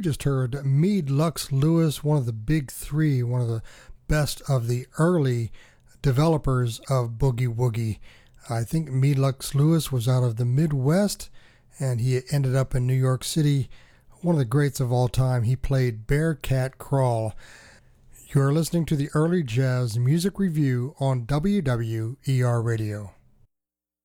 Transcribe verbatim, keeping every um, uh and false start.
You just heard Meade Lux Lewis, one of the big three, one of the best of the early developers of Boogie Woogie. I think Meade Lux Lewis was out of the Midwest, and he ended up in New York City. One of the greats of all time. He played Bearcat Crawl. You're listening to the Early Jazz Music Review on W W E R Radio.